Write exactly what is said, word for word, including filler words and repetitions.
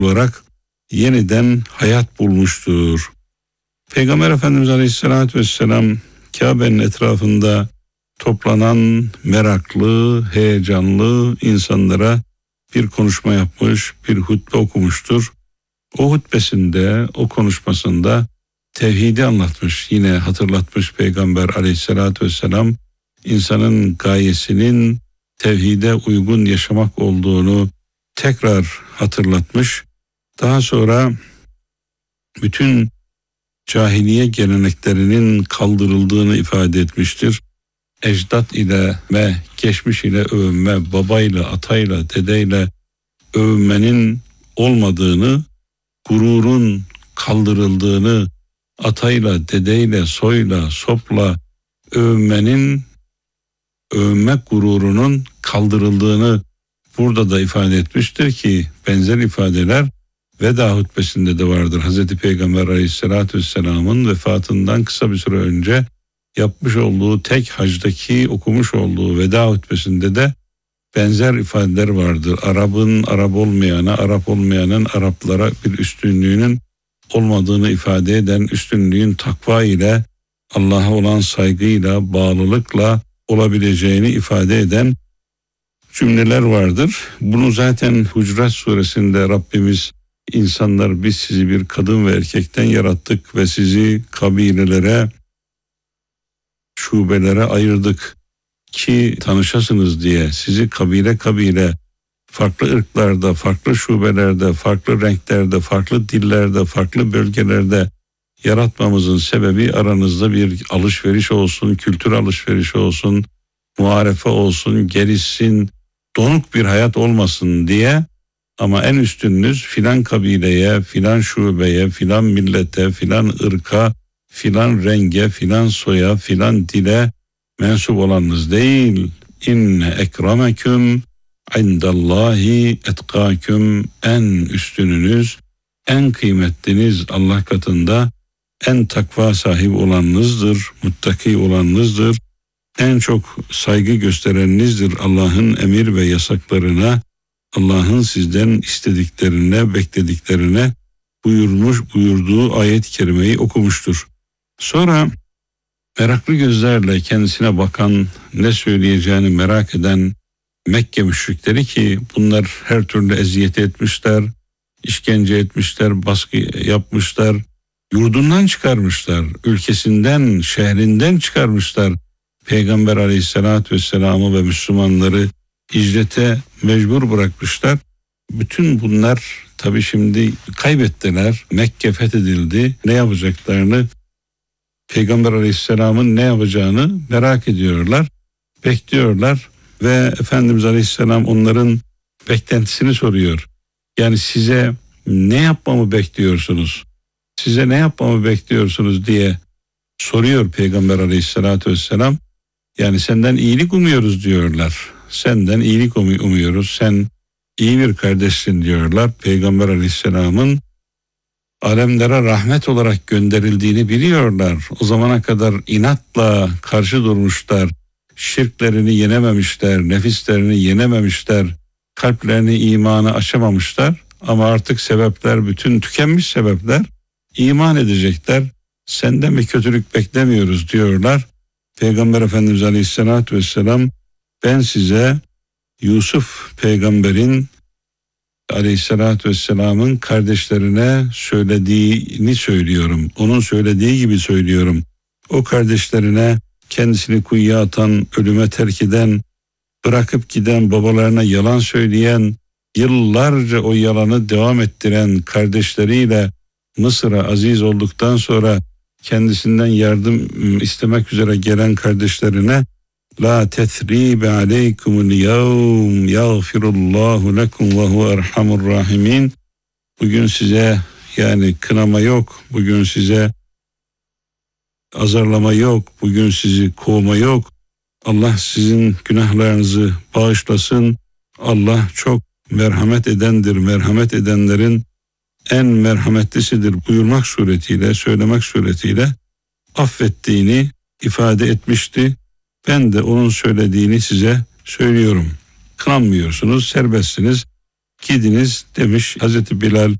olarak yeniden hayat bulmuştur. Peygamber Efendimiz Aleyhisselatü Vesselam Kabe'nin etrafında toplanan meraklı, heyecanlı insanlara bir konuşma yapmış, bir hutbe okumuştur. O hutbesinde, o konuşmasında tevhidi anlatmış, yine hatırlatmış Peygamber Aleyhisselatü Vesselam, insanın gayesinin tevhide uygun yaşamak olduğunu tekrar hatırlatmış. Daha sonra bütün cahiliye geleneklerinin kaldırıldığını ifade etmiştir. Ecdat ile ve geçmiş ile övünme, babayla, atayla, dedeyle övünmenin olmadığını, gururun kaldırıldığını, atayla, dedeyle, soyla, sopla övünmenin, övünmek gururunun kaldırıldığını burada da ifade etmiştir ki benzer ifadeler Veda hutbesinde de vardır. Hazreti Peygamber Aleyhisselatü Vesselam'ın vefatından kısa bir süre önce yapmış olduğu tek hacdaki okumuş olduğu veda hutbesinde de benzer ifadeler vardır. Arap'ın Arap olmayana, Arap olmayanın Araplara bir üstünlüğünün olmadığını ifade eden, üstünlüğün takva ile, Allah'a olan saygıyla, bağlılıkla olabileceğini ifade eden cümleler vardır. Bunu zaten Hucurat Suresinde Rabbimiz, insanlar biz sizi bir kadın ve erkekten yarattık ve sizi kabilelere, şubelere ayırdık ki tanışasınız diye, sizi kabile kabile, farklı ırklarda, farklı şubelerde, farklı renklerde, farklı dillerde, farklı bölgelerde yaratmamızın sebebi aranızda bir alışveriş olsun, kültür alışverişi olsun, muharefe olsun, gelişsin, donuk bir hayat olmasın diye. Ama en üstününüz filan kabileye, filan şubeye, filan millete, filan ırka, filan renge, filan soya, filan dile mensup olanınız değil. İnne ekremeküm indallahi etkâküm, en üstününüz, en kıymetliniz Allah katında en takva sahibi olanınızdır, muttaki olanınızdır. En çok saygı göstereninizdir Allah'ın emir ve yasaklarına, Allah'ın sizden istediklerine, beklediklerine buyurmuş, buyurduğu ayet-i kerimeyi okumuştur. Sonra meraklı gözlerle kendisine bakan, ne söyleyeceğini merak eden Mekke müşrikleri, ki bunlar her türlü eziyet etmişler, işkence etmişler, baskı yapmışlar, yurdundan çıkarmışlar, ülkesinden, şehrinden çıkarmışlar. Peygamber Aleyhisselatü Vesselam'ı ve Müslümanları hicrete mecbur bırakmışlar. Bütün bunlar tabii şimdi kaybettiler. Mekke fethedildi. Ne yapacaklarını, Peygamber Aleyhisselam'ın ne yapacağını merak ediyorlar, bekliyorlar ve Efendimiz Aleyhisselam onların beklentisini soruyor. Yani size ne yapmamı bekliyorsunuz? Size ne yapmamı bekliyorsunuz diye soruyor Peygamber Aleyhisselatü Vesselam. Yani senden iyilik umuyoruz diyorlar. Senden iyilik umuyoruz. Sen iyi bir kardeşsin diyorlar. Peygamber Aleyhisselam'ın alemlere rahmet olarak gönderildiğini biliyorlar. O zamana kadar inatla karşı durmuşlar. Şirklerini yenememişler, nefislerini yenememişler, kalplerini imana açamamışlar. Ama artık sebepler, bütün tükenmiş sebepler, iman edecekler. Senden bir kötülük beklemiyoruz diyorlar. Peygamber Efendimiz Aleyhisselatü Vesselam, ben size Yusuf peygamberin Aleyhisselatü Vesselam'ın kardeşlerine söylediğini söylüyorum. Onun söylediği gibi söylüyorum. O kardeşlerine kendisini kuyuya atan, ölüme terk eden, bırakıp giden, babalarına yalan söyleyen, yıllarca o yalanı devam ettiren kardeşleriyle Mısır'a aziz olduktan sonra kendisinden yardım istemek üzere gelen kardeşlerine la tesribe aleykumul yevm yağfirullahu lekum ve huve erhamur rahimin, bugün size yani kınama yok, bugün size azarlama yok, bugün sizi kovma yok, Allah sizin günahlarınızı bağışlasın, Allah çok merhamet edendir, merhamet edenlerin en merhametlisidir buyurmak suretiyle, söylemek suretiyle affettiğini ifade etmişti. Ben de onun söylediğini size söylüyorum. Kınanmıyorsunuz, serbestsiniz. gidiniz demiş Hazreti Bilal